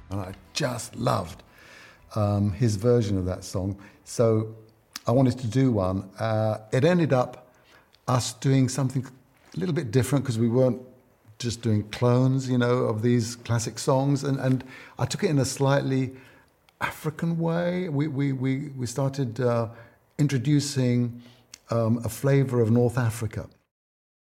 and I just loved his version of that song. So I wanted to do one. It ended up us doing something a little bit different because we weren't just doing clones, of these classic songs, and I took it in a slightly African way. We started introducing a flavour of North Africa.